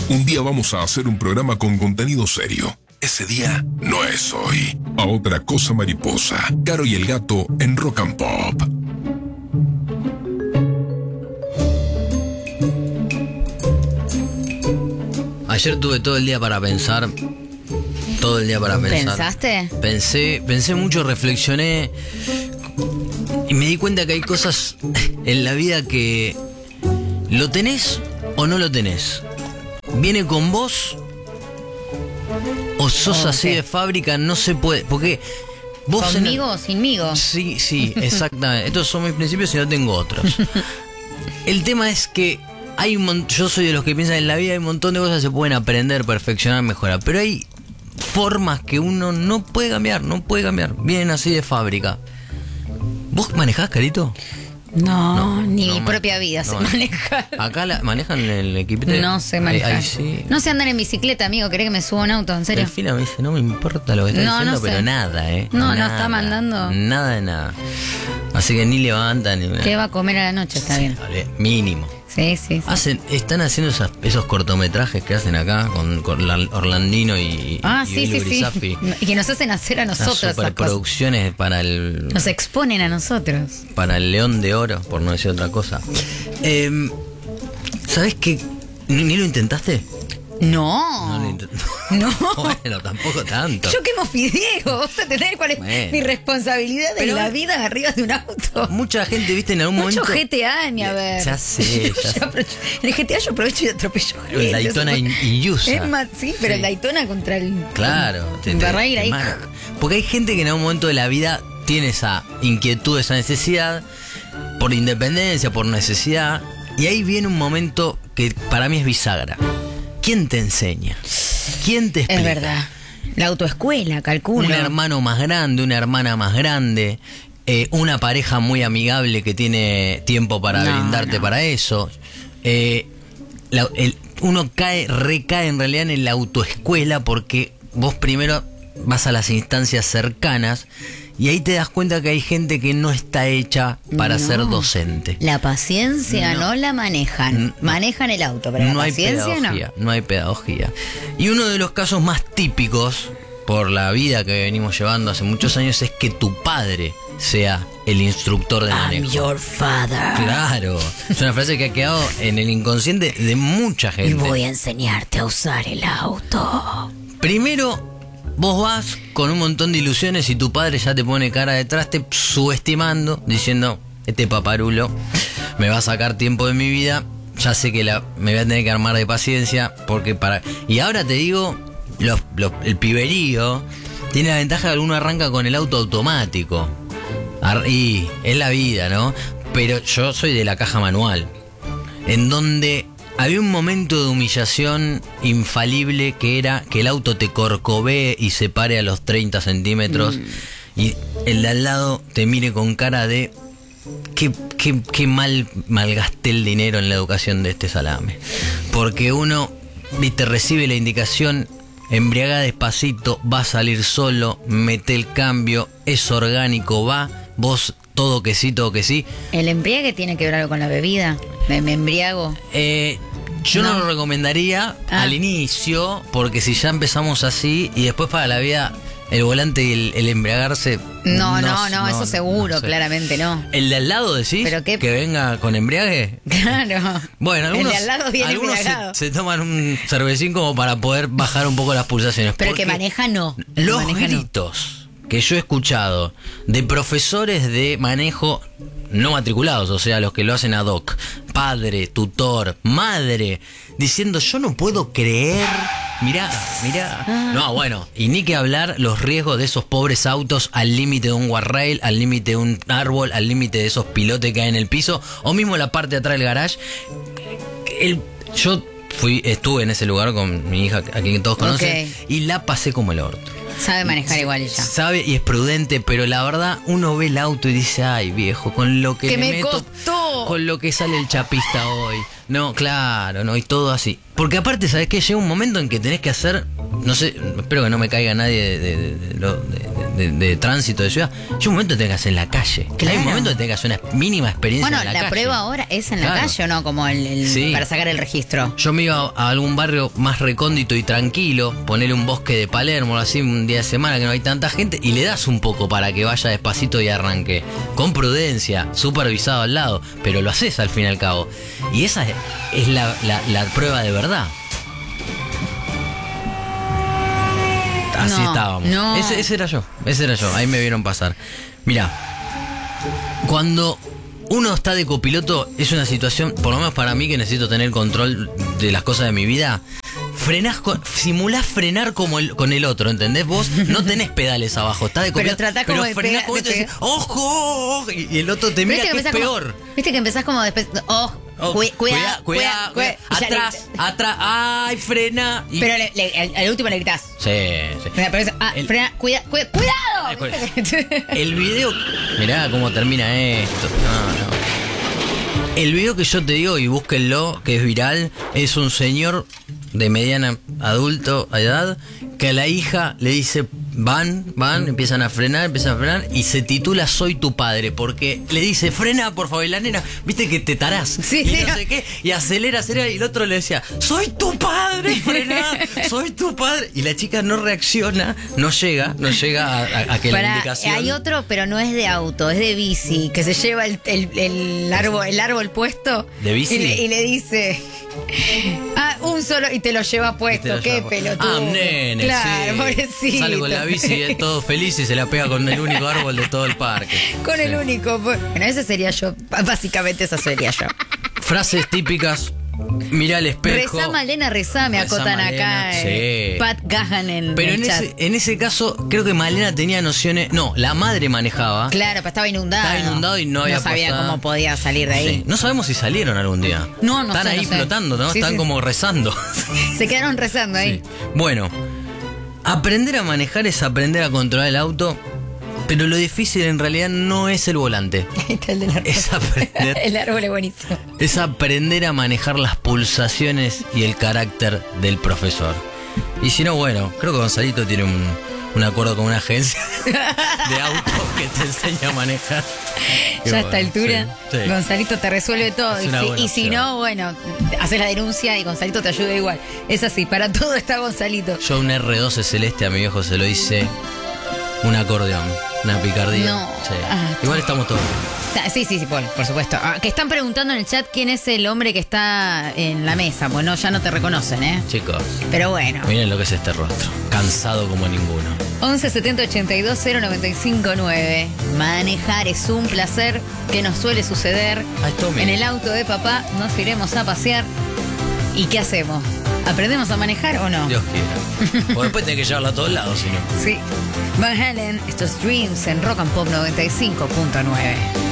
Un día vamos a hacer un programa con contenido serio. Ese día no es hoy. A otra cosa mariposa. Caro y el gato en Rock and Pop. Ayer tuve todo el día para pensar. Todo el día para pensar. ¿Pensaste? Pensé mucho, reflexioné. Y me di cuenta que hay cosas en la vida que lo tenés o no lo tenés. Viene con vos o sos así de fábrica, no se puede. Porque vos ¿Conmigo o sinmigo? Sí, exactamente. Estos son mis principios y no tengo otros. El tema es que hay yo soy de los que piensan en la vida, hay un montón de cosas que se pueden aprender, perfeccionar, mejorar. Pero hay formas que uno no puede cambiar. Vienen así de fábrica. ¿Vos manejás, Carito? No, ni mi propia vida se maneja. ¿Acá manejan el equipo? No sé manejar. Sí. No sé andar en bicicleta, amigo. ¿Querés que me suba a un auto? ¿En serio? Delfina me dice, no me importa lo que estás diciendo, no sé. pero nada, No nada, está mandando. Nada de nada. Así que ni levantan ni... ¿Qué va a comer a la noche? Está bien. Mínimo. Sí. Están haciendo esos cortometrajes que hacen acá con Orlandino y sí. Brisafi. Y que nos hacen hacer a nosotros esas cosas. Superproducciones para el... Nos exponen a nosotros. Para el León de Oro, por no decir otra cosa. ¿Sabés qué? ¿Ni lo intentaste? No. No. Bueno, tampoco tanto. Yo quemo fideos. ¿Vos entendés cuál es mi responsabilidad en la vida arriba de un auto? Mucha gente, viste, en algún Mucho momento... GTA, ni a ver. Ya sé. En el GTA yo aprovecho y atropello gente. El Daytona Iusa. Es más, sí, pero el Daytona contra el... Claro. Barreira ahí. Porque hay gente que en algún momento de la vida tiene esa inquietud, esa necesidad, por independencia, por necesidad. Y ahí viene un momento que para mí es bisagra. ¿Quién te enseña? ¿Quién te explica? Es verdad. La autoescuela, calculo. Un hermano más grande, una hermana más grande, una pareja muy amigable que tiene tiempo para brindarte para eso. Uno recae en realidad en la autoescuela porque vos primero vas a las instancias cercanas y ahí te das cuenta que hay gente que no está hecha para ser docente. La paciencia no la manejan. Manejan el auto, pero la paciencia no. No hay pedagogía. Y uno de los casos más típicos por la vida que venimos llevando hace muchos años es que tu padre sea el instructor de manejo. I'm your father. Claro. Es una frase que ha quedado en el inconsciente de mucha gente. Y voy a enseñarte a usar el auto. Primero, vos vas con un montón de ilusiones y tu padre ya te pone cara detrás, te subestimando, diciendo, este paparulo me va a sacar tiempo de mi vida, ya sé que me voy a tener que armar de paciencia, porque Y ahora te digo, el piberío tiene la ventaja de que uno arranca con el auto automático. Y es la vida, ¿no? Pero yo soy de la caja manual, en donde... Había un momento de humillación infalible que era que el auto te corcovee y se pare a los 30 centímetros y el de al lado te mire con cara de qué malgasté el dinero en la educación de este salame. Porque uno, viste, recibe la indicación, embriaga despacito, va a salir solo, mete el cambio, es orgánico, va, vos todo que sí. ¿El embriague tiene que ver algo con la bebida? ¿Me embriago? Yo no lo recomendaría al inicio, porque si ya empezamos así y después para la vida el volante y el embriagarse... No, eso seguro, claramente no. ¿El de al lado decís? ¿Pero qué? ¿Que venga con embriague? Claro. Bueno, algunos, el de al lado viene embriagado. se toman un cervecín como para poder bajar un poco las pulsaciones. Pero el que maneja no. Los gritos que yo he escuchado de profesores de manejo no matriculados, o sea, los que lo hacen ad hoc, padre, tutor, madre, diciendo, yo no puedo creer, mirá. No, bueno, y ni que hablar los riesgos de esos pobres autos al límite de un guardrail, al límite de un árbol, al límite de esos pilotes que hay en el piso, o mismo la parte de atrás del garage. Yo estuve en ese lugar con mi hija, a quien todos conocen, y la pasé como el orto. Sabe manejar igual ella. Sabe y es prudente, pero la verdad uno ve el auto y dice, ay viejo, con lo que me meto, costó, con lo que sale el chapista hoy, No, claro, no, y todo así. Porque aparte, ¿sabes qué? Llega un momento en que tenés que hacer, no sé, espero que no me caiga nadie de tránsito de ciudad. Llega un momento que tenés que hacer en la calle. Claro. Hay un momento que tenés que hacer una mínima experiencia en la calle. Bueno, la prueba ahora es en la calle, ¿o no? Como Sí. para sacar el registro. Yo me iba a algún barrio más recóndito y tranquilo, ponerle un bosque de Palermo, así un día de semana que no hay tanta gente, y le das un poco para que vaya despacito y arranque. Con prudencia, supervisado al lado, pero lo haces al fin y al cabo. Y esa es la prueba de verdad. Así estábamos. No. Ese era yo, ahí me vieron pasar. Mirá, cuando uno está de copiloto es una situación, por lo menos para mí, que necesito tener control de las cosas de mi vida. Simulás frenar con el otro, ¿entendés? Vos no tenés pedales abajo, estás de copiloto. Pero tratás como de frenás con esto y decís, ¡ojo! Y el otro te mira que es peor. Viste que empezás como después. Cuidado. Atrás. ¡Ay, frena! Pero al último le gritás. Sí. Frena, cuidado. El video. Mirá cómo termina esto. No. El video que yo te digo, y búsquenlo, que es viral, es un señor de mediana adulto a edad que a la hija le dice van, empiezan a frenar y se titula Soy tu padre, porque le dice frena por favor, y la nena, viste que te tarás, sí, y no sé qué, y acelera, y el otro le decía soy tu padre, frená, soy tu padre, y la chica no reacciona, no llega a que la indicación. Hay otro, pero no es de auto, es de bici, que se lleva el árbol puesto de bici y le dice un solo, y te lo lleva puesto, qué pelotudo. Nene, claro, sí. pobrecito. Sale con la bici y es todo feliz y se la pega con el único árbol de todo el parque. Con el único. Bueno, ese sería yo. Básicamente esa sería yo. Frases típicas. Mirá al espejo. Rezá, Malena, rezá, me acotan acá. Sí. Pat Gahan en Pero el chat. en ese caso, creo que Malena tenía nociones. No, la madre manejaba. Claro, pero estaba inundado. Estaba inundado y no había sabía pasado. Cómo podía salir de ahí. Sí. No sabemos si salieron algún día. No Están sé, ahí no sé. flotando, ¿no? Sí, Están sí. como rezando. Se quedaron rezando ahí. Sí. Bueno, aprender a manejar es aprender a controlar el auto. Pero lo difícil en realidad no es el volante. Ahí está el del árbol. Es aprender. El árbol es buenísimo. Es aprender a manejar las pulsaciones y el carácter del profesor. Y si no, bueno, creo que Gonzalito tiene un acuerdo con una agencia de autos que te enseña a manejar. Ya a esta altura, sí. Gonzalito te resuelve todo. Es una buena Y si opción. no, bueno, haces la denuncia y Gonzalito te ayuda igual. Es así, para todo está Gonzalito. Yo un R12 celeste a mi viejo se lo hice un acordeón, una picardía. No. Sí. Ah, igual estamos todos. Sí, por supuesto. Que están preguntando en el chat quién es el hombre que está en la mesa. Bueno, ya no te reconocen, ¿eh? Chicos, Pero bueno. miren lo que es este rostro. Cansado como ninguno. 11 70 82 095 9. Manejar es un placer que nos suele suceder. Ay, Tommy. En el auto de papá nos iremos a pasear. ¿Y qué hacemos? ¿Aprendemos a manejar o no? Dios quiera. O después tenés que llevarlo a todos lados, si no. Sí. Van Halen, estos Dreams en Rock and Pop 95.9.